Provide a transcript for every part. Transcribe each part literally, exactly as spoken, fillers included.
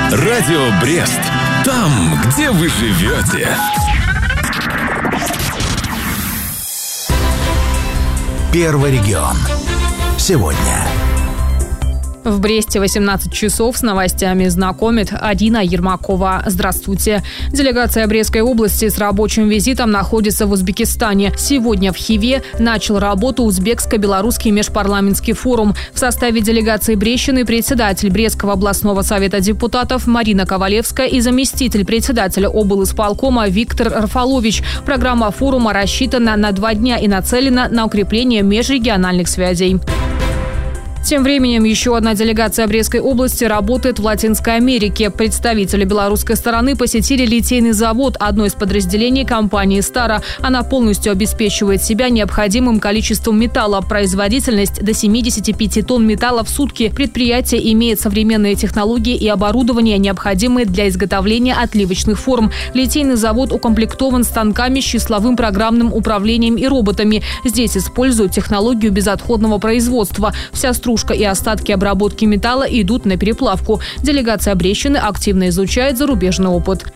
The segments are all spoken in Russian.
Радио Брест. Там, где вы живете. Первый регион. Сегодня. В Бресте восемнадцать часов с новостями знакомит Адина Ермакова. Здравствуйте. Делегация Брестской области с рабочим визитом находится в Узбекистане. Сегодня в Хиве начал работу Узбекско-белорусский межпарламентский форум. В составе делегации брестщины председатель Брестского областного совета депутатов Марина Ковалевская и заместитель председателя облисполкома Виктор Рафалович. Программа форума рассчитана на два дня и нацелена на укрепление межрегиональных связей. Тем временем еще одна делегация Брестской области работает в Латинской Америке. Представители белорусской стороны посетили литейный завод, одно из подразделений компании «Стара». Она полностью обеспечивает себя необходимым количеством металла. Производительность до семидесяти пяти тонн металла в сутки. Предприятие имеет современные технологии и оборудование, необходимые для изготовления отливочных форм. Литейный завод укомплектован станками с числовым программным управлением и роботами. Здесь используют технологию безотходного производства. Вся стружка и остатки обработки металла идут на переплавку. Делегация брестщины активно изучает зарубежный опыт.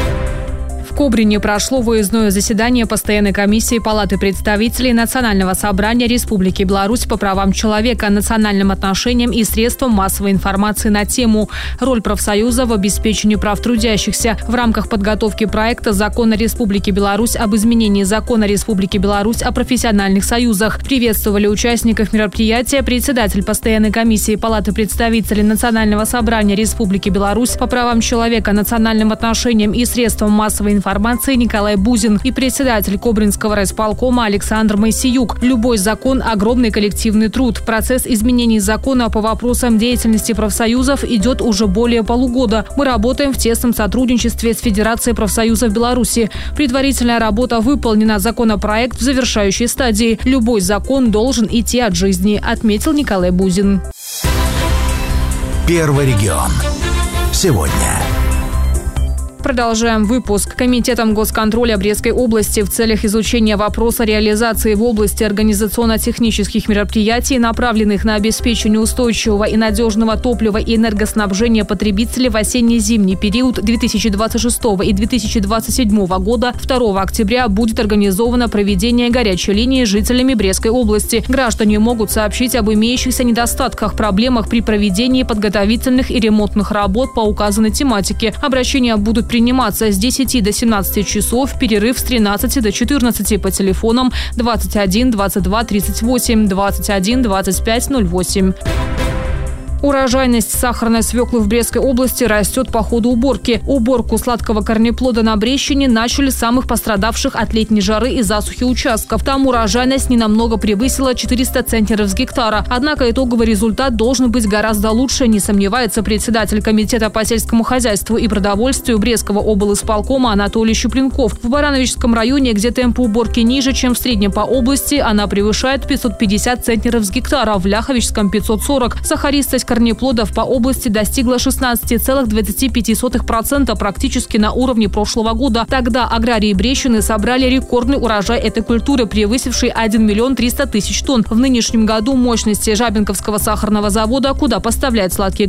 В Кобрине прошло выездное заседание Постоянной комиссии Палаты представителей Национального собрания Республики Беларусь по правам человека, национальным отношениям и средствам массовой информации на тему «Роль профсоюза в обеспечении прав трудящихся» в рамках подготовки проекта Закона Республики Беларусь об изменении Закона Республики Беларусь о профессиональных союзах. Приветствовали участников мероприятия председатель Постоянной комиссии Палаты представителей Национального собрания Республики Беларусь по правам человека, национальным отношениям и средствам массовой информации информации Николай Бузин и председатель Кобринского райисполкома Александр Моисеюк. Любой закон – огромный коллективный труд. Процесс изменений закона по вопросам деятельности профсоюзов идет уже более полугода. Мы работаем в тесном сотрудничестве с Федерацией профсоюзов Беларуси. Предварительная работа выполнена, законопроект в завершающей стадии. Любой закон должен идти от жизни, отметил Николай Бузин. Первый регион. Сегодня. Продолжаем выпуск. Комитетом госконтроля Брестской области в целях изучения вопроса реализации в области организационно-технических мероприятий, направленных на обеспечение устойчивого и надежного топлива и энергоснабжения потребителей в осенне-зимний период две тысячи двадцать шестого и две тысячи двадцать седьмого года второго октября будет организовано проведение горячей линии жителями Брестской области. Граждане могут сообщить об имеющихся недостатках, проблемах при проведении подготовительных и ремонтных работ по указанной тематике. Обращения будут приниматься с десяти до семнадцати часов, перерыв с тринадцати до четырнадцати по телефонам двадцать один двадцать два тридцать восемь, двадцать один двадцать пять ноль восемь. Урожайность сахарной свеклы в Брестской области растет по ходу уборки. Уборку сладкого корнеплода на Брестщине начали с самых пострадавших от летней жары и засухи участков. Там урожайность ненамного превысила четыреста центнеров с гектара. Однако итоговый результат должен быть гораздо лучше, не сомневается председатель комитета по сельскому хозяйству и продовольствию Брестского облисполкома Анатолий Щупленков. В Барановичском районе, где темпы уборки ниже, чем в среднем по области, она превышает пятьсот пятьдесят центнеров с гектара, в Ляховичском пятьсот сорок. Сахаристость корнеплодов по области достигла шестнадцати целых двадцати пяти сотых процента, практически на уровне прошлого года. Тогда аграрии Брестщины собрали рекордный урожай этой культуры, превысивший один миллион триста тысяч тонн. В нынешнем году мощности Жабинковского сахарного завода, куда поставляют сладкие